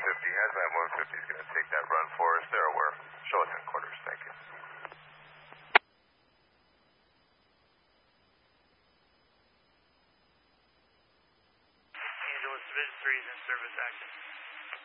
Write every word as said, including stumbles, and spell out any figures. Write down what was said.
fifty. Hazmat one fifty is going to take that run for us. They're aware. Show us headquarters. Thank you. Angeles Division three is in service active.